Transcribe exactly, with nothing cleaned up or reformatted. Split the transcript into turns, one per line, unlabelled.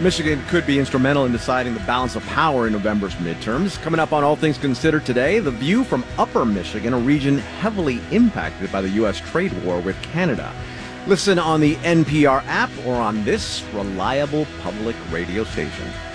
Michigan could be instrumental in deciding the balance of power in November's midterms. Coming up on All Things Considered today, the view from Upper Michigan, a region heavily impacted by the U S trade war with Canada. Listen on the N P R app or on this reliable public radio station.